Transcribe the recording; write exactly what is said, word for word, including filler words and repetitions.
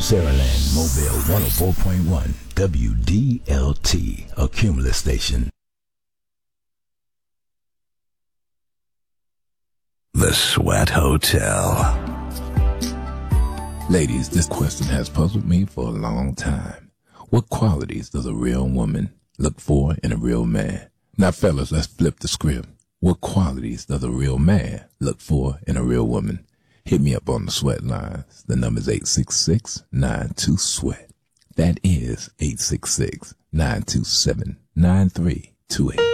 Saraland Mobile one oh four point one W D L T, a Cumulus station. The Sweat Hotel. Ladies, this question has puzzled me for a long time. What qualities does a real woman look for in a real man? Now, fellas, let's flip the script. What qualities does a real man look for in a real woman? Hit me up on the sweat lines. The number's eight six six, nine two, sweat. That is eight six six, nine two seven, nine three two eight.